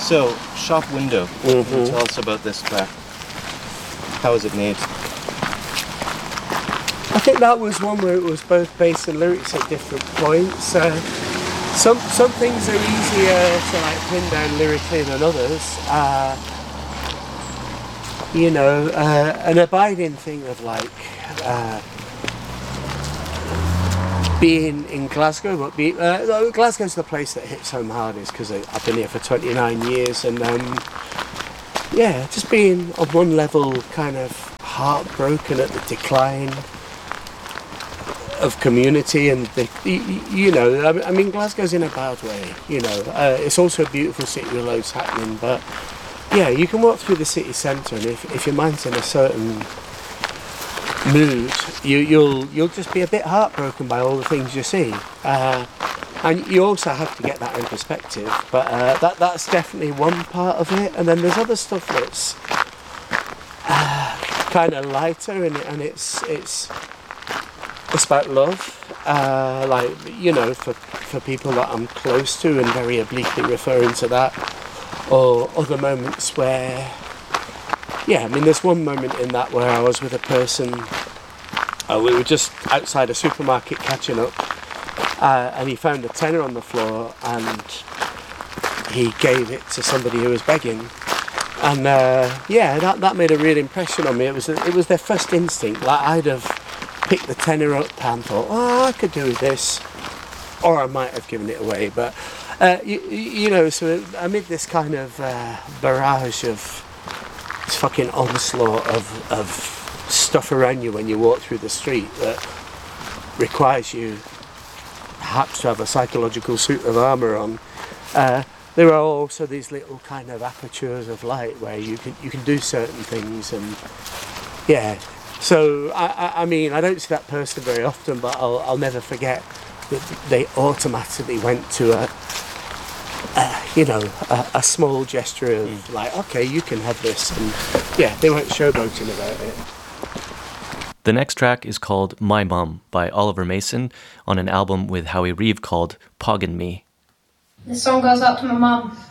So, Shop Window. Can you tell us about this track? How was it made? I think that was one where it was both bass and lyrics at different points. Some things are easier to like pin down lyrically than others. An abiding thing of like being in Glasgow, but Glasgow's the place that hits home hardest because I've been here for 29 years, and just being on one level kind of heartbroken at the decline of community and Glasgow's in a bad way, it's also a beautiful city with loads happening, but you can walk through the city centre, and if your mind's in a certain mood, you'll just be a bit heartbroken by all the things you see, and you also have to get that in perspective, but that's definitely one part of it. And then there's other stuff that's kind of lighter, and it's about love, for people that I'm close to, and very obliquely referring to that, or other moments where, there's one moment in that where I was with a person, we were just outside a supermarket catching up, and he found a tenner on the floor, and he gave it to somebody who was begging, and that made a real impression on me. It was their first instinct. Like, I'd have picked the tenner up and thought, I could do this, or I might have given it away, but so amid this kind of barrage of this fucking onslaught of stuff around you when you walk through the street that requires you perhaps to have a psychological suit of armour on, there are also these little kind of apertures of light where you can do certain things, and so I don't see that person very often, but I'll never forget that they automatically went to a small gesture of like, okay, you can have this, and they weren't showboating about it. The next track is called My Mum by Oliver Mason on an album with Howie Reeve called Poggin' Me. This song goes out to my mum.